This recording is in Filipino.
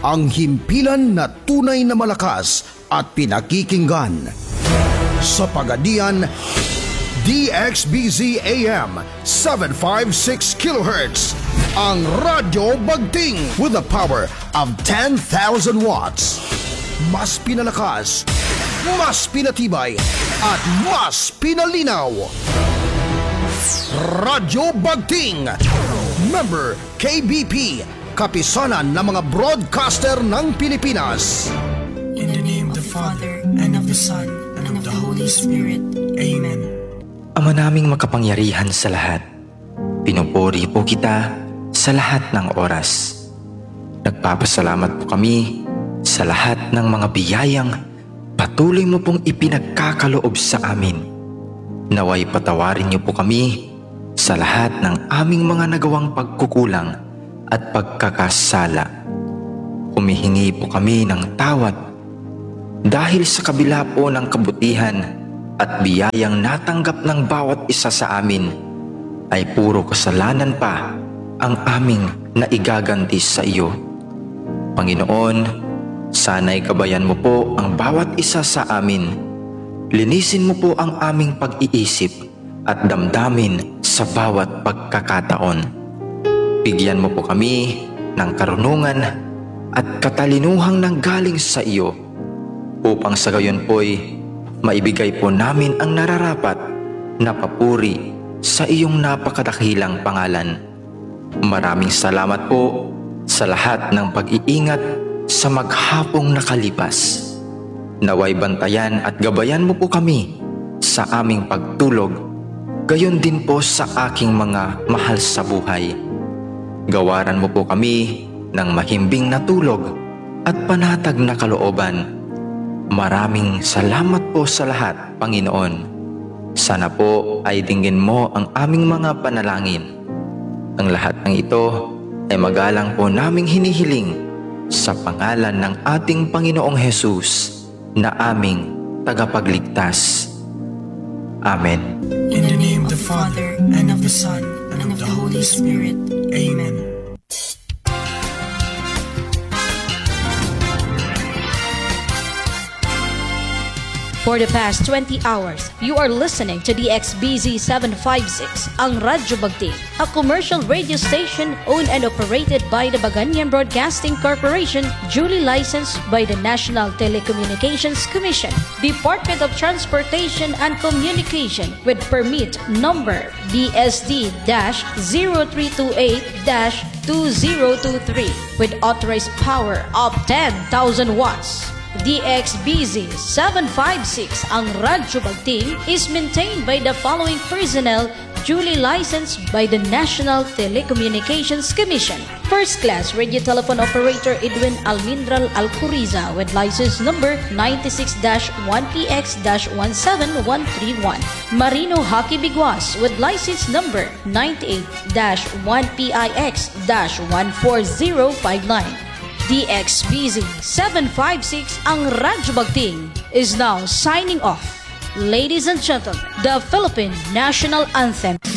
ang himpilan na tunay na malakas at pinakikinggan. Sa Pagadian, DXBZ AM 756 kHz, ang Radyo Bagting with the power of 10,000 watts. Mas pinalakas, mas pinatibay, at mas pinalinaw. Radyo Bagting, member KBP, kapisanan ng mga broadcaster ng Pilipinas. In the name of the Father, and of the Son, and of the Holy Spirit. Amen. Ama naming makapangyarihan sa lahat, pinupuri po kita sa lahat ng oras. Nagpapasalamat po kami sa lahat ng mga biyayang patuloy mo pong ipinagkakaloob sa amin. Naway patawarin niyo po kami sa lahat ng aming mga nagawang pagkukulang at pagkakasala. Humihingi po kami ng tawad dahil sa kabila po ng kabutihan at biyayang natanggap ng bawat isa sa amin ay puro kasalanan pa ang aming naigaganti sa iyo. Panginoon, sana'y gabayan mo po ang bawat isa sa amin. Linisin mo po ang aming pag-iisip at damdamin sa bawat pagkakataon. Bigyan mo po kami ng karunungan at katalinuhang nanggaling sa iyo upang sa gayon po'y maibigay po namin ang nararapat na papuri sa iyong napakadakilang pangalan. Maraming salamat po sa lahat ng pag-iingat sa maghapong nakalipas. Naway bantayan at gabayan mo po kami sa aming pagtulog, gayon din po sa aking mga mahal sa buhay. Gawaran mo po kami ng mahimbing na tulog at panatag na kalooban. Maraming salamat po sa lahat, Panginoon. Sana po ay dinggin mo ang aming mga panalangin. Ang lahat ng ito ay magalang po naming hinihiling sa pangalan ng ating Panginoong Hesus na aming tagapagligtas. Amen. In the name of the Father, and of the Son, and of the Holy Spirit. Amen. For the past 20 hours, you are listening to DXBZ 756, ang Radyo Bagting, a commercial radio station owned and operated by the Baganyan Broadcasting Corporation, duly licensed by the National Telecommunications Commission, Department of Transportation and Communication, with permit number BSD-0328-2023, with authorized power of 10,000 watts. DXBZ 756, ang Radyo Bagting, is maintained by the following personnel duly licensed by the National Telecommunications Commission. First Class Radio Telephone Operator Edwin Almindral Alcuriza with license number 96-1PX-17131. Marino Hockey Biguas with license number 98-1PIX-14059. DXBZ 756, ang Radyo Bagting, is now signing off. Ladies and gentlemen, the Philippine National Anthem.